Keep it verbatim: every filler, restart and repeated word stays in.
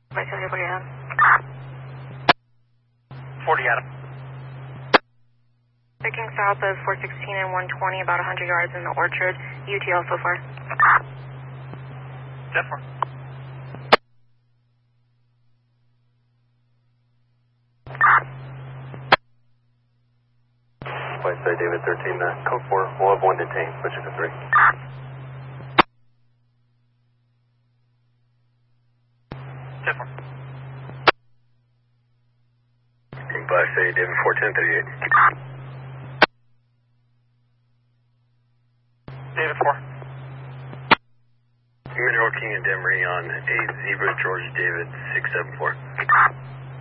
By forty Adam. forty Adam. Picking south of four sixteen and one twenty, about one hundred yards in the orchard. U T L so far. ten four. Flight side David thirteen, uh, code four, we'll have one detained, switching to three. ten four. King Flash City David four ten thirty-eight. David four. Mineral King and Demery on eight Zebra George David six seven four.